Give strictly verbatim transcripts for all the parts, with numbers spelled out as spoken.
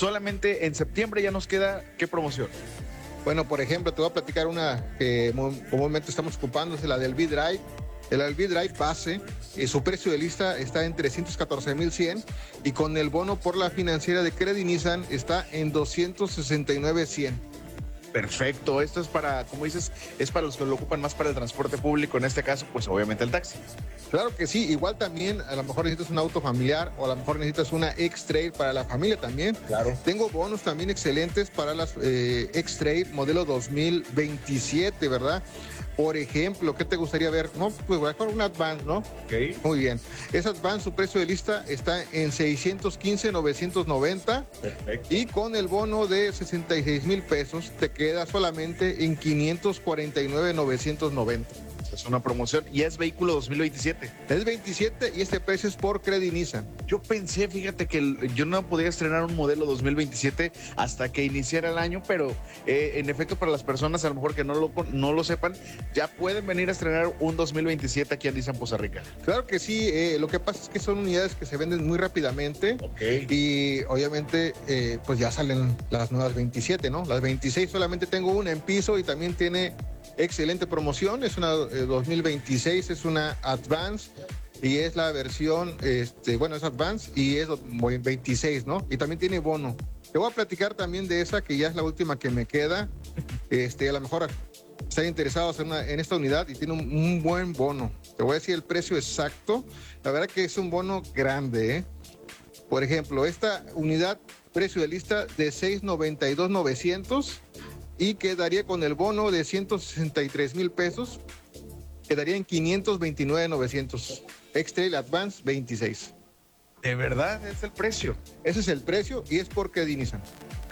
solamente en septiembre ya nos queda, ¿qué promoción? Bueno, por ejemplo, te voy a platicar una que comúnmente estamos ocupando, es la del V-Drive. El V-Drive base, eh, su precio de lista está en trescientos catorce mil cien y con el bono por la financiera de Credit Nissan está en doscientos sesenta y nueve mil cien. Perfecto, esto es para, como dices, es para los que lo ocupan más para el transporte público, en este caso, pues obviamente el taxi. Claro que sí, igual también a lo mejor necesitas un auto familiar o a lo mejor necesitas una X-Trail para la familia también. Claro. Tengo bonos también excelentes para las eh, X-Trail modelo dos mil veintisiete, ¿verdad? Por ejemplo, ¿qué te gustaría ver? No, pues mejor un Advance, ¿no? Ok. Muy bien. Ese Advance, su precio de lista está en seiscientos quince mil novecientos noventa. Perfecto. Y con el bono de sesenta y seis mil pesos te queda solamente en quinientos cuarenta y nueve mil novecientos noventa. Es una promoción y es vehículo dos mil veintisiete. Es veintisiete y este precio es por Credit Nissan. Yo pensé, fíjate que el, yo no podía estrenar un modelo dos mil veintisiete hasta que iniciara el año, pero eh, en efecto para las personas a lo mejor que no lo, no lo sepan, ya pueden venir a estrenar un dos mil veintisiete aquí en Nissan Poza Rica. Claro que sí, eh, lo que pasa es que son unidades que se venden muy rápidamente. Ok. Y obviamente eh, pues ya salen las nuevas veintisiete, ¿no? Las veintiséis solamente tengo una en piso y también tiene excelente promoción, es una eh, dos mil veintiséis, es una Advance y es la versión, este, bueno, es Advance y es veintiséis, ¿no? Y también tiene bono. Te voy a platicar también de esa que ya es la última que me queda. Este, a lo mejor están interesados en, una, en esta unidad y tiene un, un buen bono. Te voy a decir el precio exacto. La verdad que es un bono grande, ¿eh? Por ejemplo, esta unidad, precio de lista de seiscientos noventa y dos mil novecientos. Y quedaría con el bono de ciento sesenta y tres mil pesos, quedaría en quinientos veintinueve mil novecientos. X-Trail Advance veintiséis. ¿De verdad es el precio? Ese es el precio y es por Credit Nissan.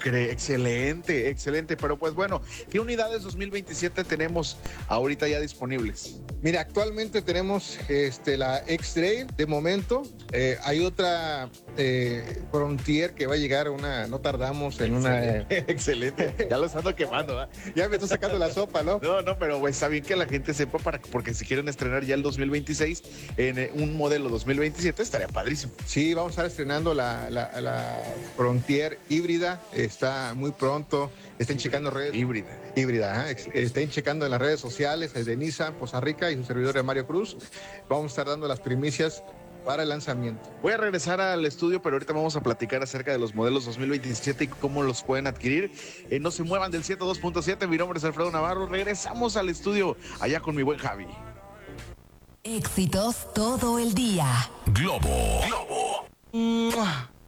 Excelente, excelente. Pero pues bueno, ¿qué unidades dos mil veintisiete tenemos ahorita ya disponibles? Mira, actualmente tenemos este, la X-Trail de momento. Eh, hay otra eh, Frontier que va a llegar, una, no tardamos en una... Eh, excelente, ya los ando quemando, ¿eh? Ya me estoy sacando la sopa, ¿no? No, no, pero pues, está bien que la gente sepa, para, porque si quieren estrenar ya el dos mil veintiséis en eh, un modelo dos mil veintisiete estaría padrísimo. Sí, vamos a estar estrenando la, la, la Frontier híbrida. Está muy pronto, estén checando redes. Híbrida. Híbrida, ¿eh? Estén checando en las redes sociales de Nissan Poza Rica y su servidor de Mario Cruz. Vamos a estar dando las primicias para el lanzamiento. Voy a regresar al estudio, pero ahorita vamos a platicar acerca de los modelos dos mil veintisiete y cómo los pueden adquirir. Eh, no se muevan del ciento dos punto siete, mi nombre es Alfredo Navarro. Regresamos al estudio allá con mi buen Javi. Éxitos todo el día. Globo. Globo. ¡Mua!